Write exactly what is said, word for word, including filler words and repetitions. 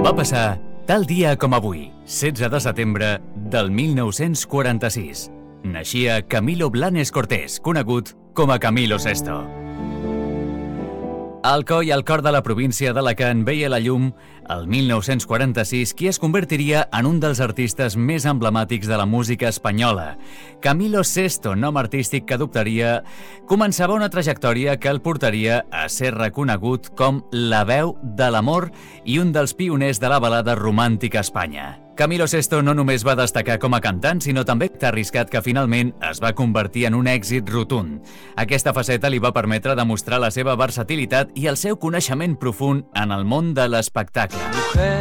Va passar tal dia com avui, setze de setembre del mil nou-cents quaranta-sis. Naixia Camilo Blanes Cortés, conegut com a Camilo Sesto. Al coll al cor de la província d'Alacant veia la llum el mil nou-cents quaranta-sis, qui es convertiria en un dels artistes més emblemàtics de la música espanyola. Camilo Sesto, nom artístic que adoptaria, començava una trajectòria que el portaria a ser reconegut com la veu de l'amor i un dels pioners de la balada romàntica a Espanya. Camilo Sesto no només va destacar com a cantant, sinó també tan arriscat que finalment es va convertir en un èxit rotund. Aquesta faceta li va permetre demostrar la seva versatilitat i el seu coneixement profund en el món de l'espectacle.